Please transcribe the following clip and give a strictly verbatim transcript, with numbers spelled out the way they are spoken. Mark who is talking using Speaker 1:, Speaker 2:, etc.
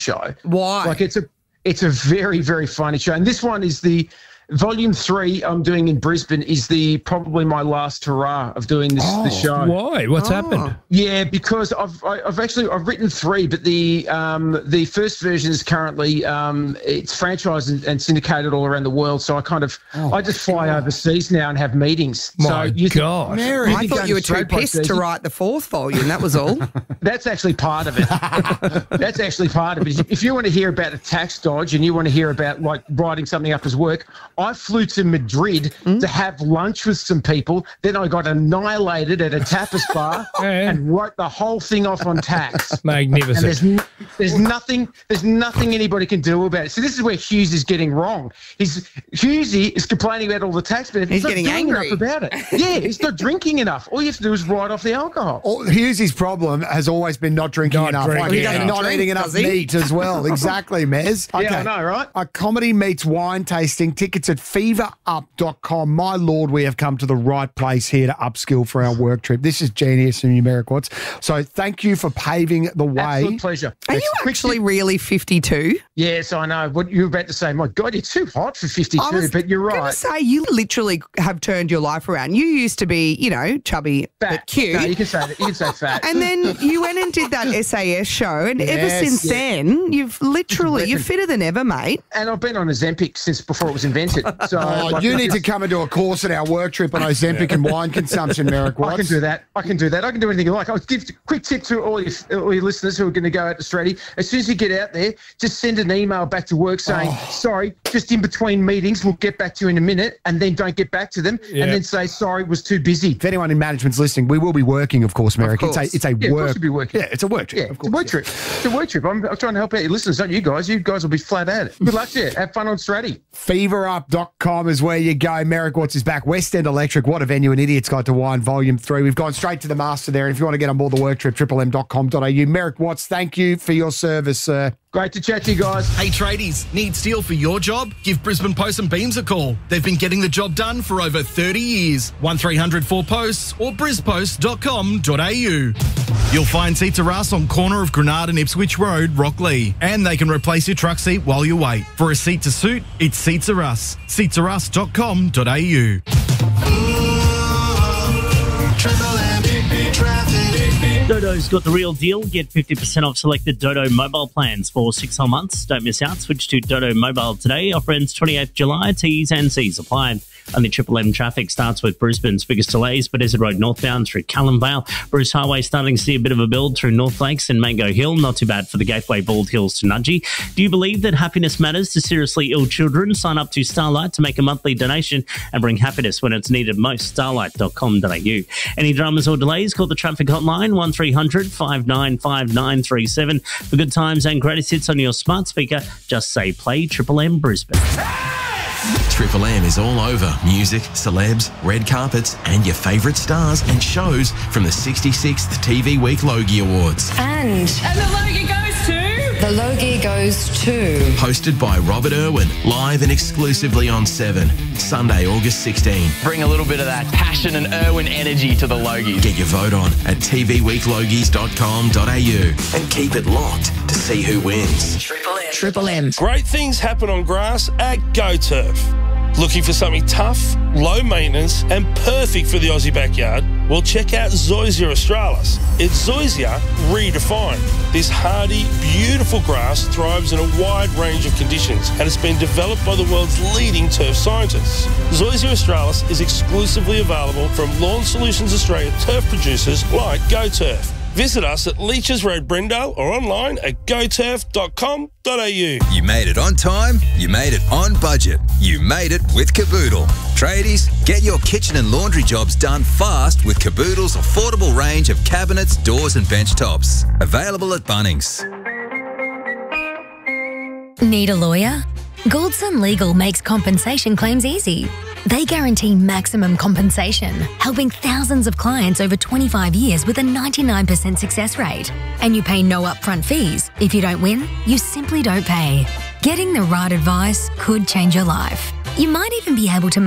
Speaker 1: show.
Speaker 2: Why?
Speaker 1: Like it's a it's a very, very funny show. And this one is the volume three I'm doing in Brisbane is the probably my last hurrah of doing this,
Speaker 3: oh,
Speaker 1: this show.
Speaker 3: Why? What's
Speaker 2: oh.
Speaker 3: happened?
Speaker 1: Yeah, because I've I, I've actually I've written three, but the um the first version is currently um it's franchised and, and syndicated all around the world. So I kind of
Speaker 3: oh
Speaker 1: I just fly God. overseas now and have meetings.
Speaker 3: My
Speaker 1: so you
Speaker 3: gosh,
Speaker 2: Mary, I thought you were too pissed to write the fourth volume. That was all.
Speaker 1: That's actually part of it. That's actually part of it. If you want to hear about a tax dodge and you want to hear about like writing something up as work, I flew to Madrid mm. to have lunch with some people. Then I got annihilated at a tapas bar
Speaker 3: yeah.
Speaker 1: and wrote the whole thing off on tax.
Speaker 3: Magnificent.
Speaker 1: And there's, there's nothing, there's nothing anybody can do about it. So this is where Hughes is getting wrong. He's Hughesy is complaining about all the tax benefits.
Speaker 2: He's,
Speaker 1: he's
Speaker 2: getting
Speaker 1: not doing
Speaker 2: angry
Speaker 1: enough about it. Yeah, he's not drinking enough. All you have to do is write off the alcohol.
Speaker 4: Oh, Hughesy's problem has always been not drinking
Speaker 3: Not
Speaker 4: enough,
Speaker 3: drinking
Speaker 4: like,
Speaker 3: enough.
Speaker 4: and not
Speaker 2: Drink,
Speaker 4: eating enough
Speaker 2: does he?
Speaker 4: meat as well. Exactly, Mez. Okay.
Speaker 1: Yeah, I know, right?
Speaker 4: A comedy meets wine tasting. Tickets at fever up dot com. My Lord, we have come to the right place here to upskill for our work trip. This is genius and numeric watts. So thank you for paving the way.
Speaker 1: Absolute pleasure.
Speaker 2: Are
Speaker 1: It's
Speaker 2: you
Speaker 1: quick
Speaker 2: actually
Speaker 1: tip.
Speaker 2: really fifty-two?
Speaker 1: Yes, I know. What you were about to say, my God, you're too hot for fifty-two,
Speaker 2: I was
Speaker 1: but you're
Speaker 2: going
Speaker 1: right.
Speaker 2: to say, you literally have turned your life around. You used to be, you know, chubby
Speaker 1: Fat.
Speaker 2: but cute.
Speaker 1: No, you can say that. You can say fat.
Speaker 2: And then you went and did that S A S show, and ever
Speaker 4: Yes.
Speaker 2: since
Speaker 1: Yeah.
Speaker 2: then, you've literally, you're fitter than ever, mate.
Speaker 1: And I've been on Ozempic since before it was invented. So
Speaker 4: Oh,
Speaker 1: like,
Speaker 4: you need to
Speaker 1: it's-
Speaker 4: come and do a course at our work trip on Ozempic and wine consumption, Merrick Watts.
Speaker 1: I can do that. I can do that. I can do anything you like. I'll give a quick tip to all your, all your listeners who are going to go out to Straddie. As soon as you get out there, just send an email back to work saying,
Speaker 4: Oh.
Speaker 1: sorry, just in between meetings, we'll get back to you in a minute, and then don't get back to them,
Speaker 3: Yeah.
Speaker 1: and then say, sorry, was too busy.
Speaker 4: If anyone in management's listening, we will be working, of course, Merrick.
Speaker 2: course.
Speaker 4: It's a, it's a
Speaker 1: Yeah, of
Speaker 4: work.
Speaker 1: course you'll be working.
Speaker 4: Yeah, it's a work trip.
Speaker 1: Yeah,
Speaker 4: of
Speaker 1: it's
Speaker 4: course.
Speaker 1: a work trip. It's a work trip. I'm, I'm trying to help out your listeners, not you guys. You guys will be flat at it. Good luck to you. Have fun on Straddie.
Speaker 4: fever up dot com is where you go. Merrick Watts is back. West End Electric. What a venue. An Idiot's Guide to Wine, Volume three. We've gone straight to the master there. And if you want to get on board the work trip, triple m dot com dot a u. Merrick Watts, thank you for your service, sir.
Speaker 1: Great to chat to you guys.
Speaker 5: Hey tradies, need steel for your job? Give Brisbane Posts and Beams a call. They've been getting the job done for over thirty years. one three hundred four posts or brispost dot com dot a u. You'll find seats of us on corner of Granada and Ipswich Road, Rockley. And they can replace your truck seat while you wait. For a seat to suit, it's Seats of Us. seats of us dot com dot a u.
Speaker 6: Dodo's got the real deal. Get fifty percent off selected Dodo mobile plans for six whole months. Don't miss out. Switch to Dodo Mobile today. Offer ends twenty-eighth of July. T's and C's apply. Only Triple M traffic starts with Brisbane's biggest delays. Bethesda Road northbound through Callumvale. Bruce Highway starting to see a bit of a build through North Lakes and Mango Hill. Not too bad for the Gateway Bald Hills to Nudgee. Do you believe that happiness matters to seriously ill children? Sign up to Starlight to make a monthly donation and bring happiness when it's needed most. starlight dot com dot a u. Any dramas or delays? Call the traffic hotline one three hundred five nine five nine three seven. For good times and greatest hits on your smart speaker, just say play Triple M Brisbane.
Speaker 7: Triple M is all over music, celebs, red carpets, and your favourite stars and shows from the sixty-sixth T V Week Logie Awards.
Speaker 8: And,
Speaker 9: And the Logie goes to...
Speaker 8: the Logie goes to...
Speaker 7: Hosted by Robert Irwin, live and exclusively on Seven, Sunday, August sixteenth.
Speaker 10: Bring a little bit of that passion and Irwin energy to the Logies.
Speaker 7: Get your vote on at t v week logies dot com dot a u and keep it locked to see who wins.
Speaker 8: Triple M. Triple M.
Speaker 11: Great things happen on grass at GoTurf. Looking for something tough, low maintenance, and perfect for the Aussie backyard? Well, check out Zoysia australis. It's Zoysia redefined. This hardy, beautiful grass thrives in a wide range of conditions and has been developed by the world's leading turf scientists. Zoysia australis is exclusively available from Lawn Solutions Australia turf producers like GoTurf. Visit us at Leeches Road, Brindale, or online at go turf dot com dot a u.
Speaker 12: You made it on time, you made it on budget, you made it with Caboodle. Tradies, get your kitchen and laundry jobs done fast with Caboodle's affordable range of cabinets, doors and bench tops. Available at Bunnings.
Speaker 13: Need a lawyer? Goldson Legal makes compensation claims easy. They guarantee maximum compensation, helping thousands of clients over twenty-five years with a ninety-nine percent success rate. And you pay no upfront fees. If you don't win, you simply don't pay. Getting the right advice could change your life. You might even be able to